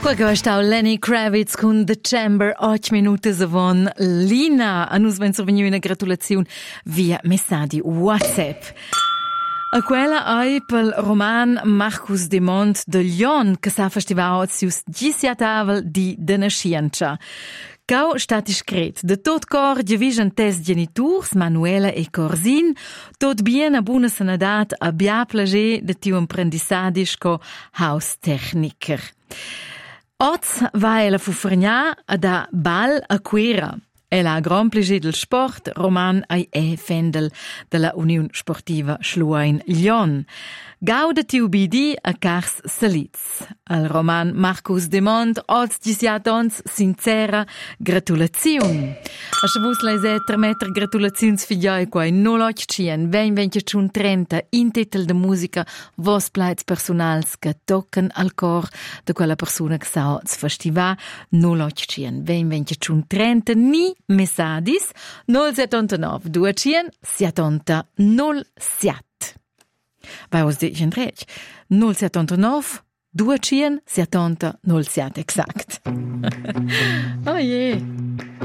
Quel che va stau Lenny Kravitz con The Chamber 8 minutos avon Lina. A nus ven survegniu una gratulazione via messaggi WhatsApp. A quella ai pel roman Marcus de Mont de Lyon che s'ha festivau sius 10 tavel di dena scienza. Cau stat iscret de tot cor giavisan tes geniturs, Manuela e Corzin, tot bien a buna sanadat a bia plager de tiu apprendissadis co haustechniker. Oz va ella fuffergnà a da bal a quera. Ella ha gran plager del sport, roman ai fendel della Union Sportiva Schluein Lyon. Gauda tiu bidi a cars salits. Al roman Marcus de Mont, oz gisiatons sincera gratulaziun. A shavus leisetter metter gratulaziuns figlioi quai 08 20 30 in titel de musica vos plaids personals che tocken al cor de quella persona che sa oz festiva 08 20 30 ni messadis 079 200 70 07. Vai os dic in rec 079 200 70 07 exact. Oh je.